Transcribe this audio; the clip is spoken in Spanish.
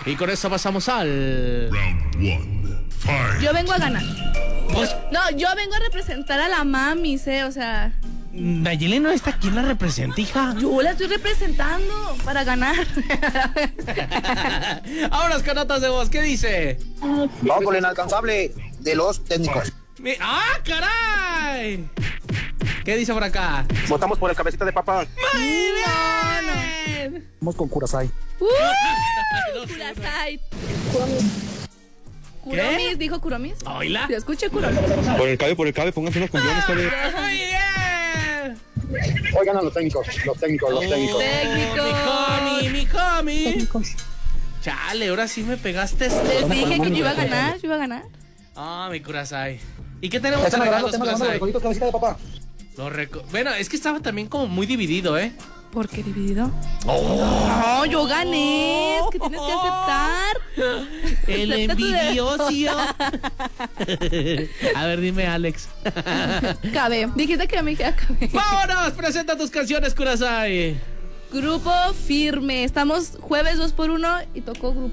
Y con eso pasamos al... Round 1. Yo vengo a ganar. Pues, No, yo vengo a representar a la mami, o sea... Nayeli no está aquí, la representa, hija. Yo la estoy representando para ganar. Vámonos con notas de voz. ¿Qué dice? Vamos por lo inalcanzable de los técnicos. ¡Ah, caray! ¿Qué dice por acá? Votamos por el cabecita de papa. ¡Muy bien! Vamos con Curasai. Kurasai. ¿Qué? Kuromis, dijo Kuromis. ¿Oíla? Yo escuché Kuromis. Por el cabe, pónganse unos cumbiones, cabe. ¡Muy bien! Oigan a los técnicos. Técnico. Mi homie. Chale, ahora sí me pegaste. Les dije que yo iba a ganar. Ah, mi Kurasai. ¿Y qué tenemos de Están regalos, agarrando los Kurasai? coditos cabecita de papa. Bueno, es que estaba también como muy dividido, ¿eh? ¿Por qué dividido? No, yo gané. Es que tienes que aceptar. El Acepta tu envidioso. A ver, dime, Alex. Cabe. Dijiste que a mí queda cabe. ¡Vámonos! Presenta tus canciones, Kurasai. Grupo Firme. Estamos jueves 2x1 y tocó Grupo